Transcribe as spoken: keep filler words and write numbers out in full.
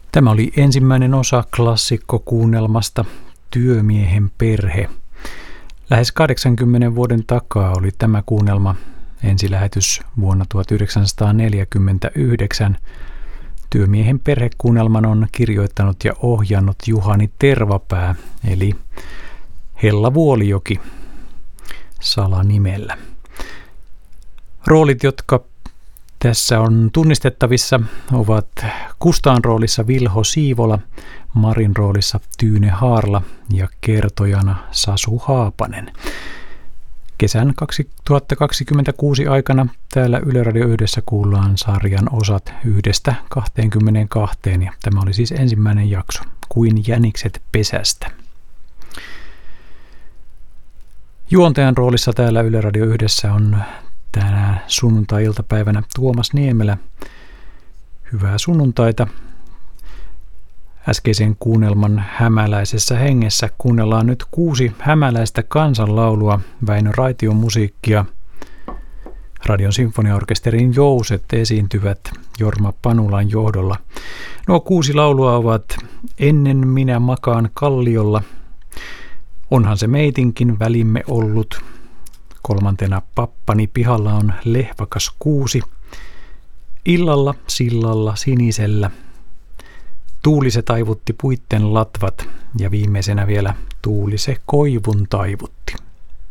Tämä oli ensimmäinen osa klassikkokuunnelmasta Työmiehen perhe. Lähes kahdeksankymmenen vuoden takaa oli tämä kuunnelma, ensilähetys vuonna tuhatyhdeksänsataaneljäkymmentäyhdeksän. Työmiehen perhekuunnelman on kirjoittanut ja ohjannut Juhani Tervapää, eli Hella Vuolijoki salanimellä. Roolit, jotka tässä on tunnistettavissa, ovat Kustaan roolissa Vilho Siivola, Marin roolissa Tyyne Haarla ja kertojana Sasu Haapanen. Kesän kaksituhattakaksikymmentäkuusi aikana täällä Yle Radio Yhdessä kuullaan sarjan osat yhdestä kahteenkymmeneenkahteen, ja tämä oli siis ensimmäinen jakso, Kuin jänikset pesästä. Juontajan roolissa täällä Yle Radio Yhdessä on tänään sunnuntai-iltapäivänä Tuomas Niemelä. Hyvää sunnuntaita. Äskeisen kuunnelman hämäläisessä hengessä kuunnellaan nyt kuusi hämäläistä kansanlaulua, Väinö Raition musiikkia. Radion sinfoniaorkesterin jouset esiintyvät Jorma Panulan johdolla. Nuo kuusi laulua ovat Ennen minä makaan kalliolla, Onhan se meitinkin välimme ollut, kolmantena Pappani pihalla on lehvakas kuusi, Illalla sillalla sinisellä, Tuuli se taivutti puitten latvat ja viimeisenä vielä Tuuli se koivun taivutti.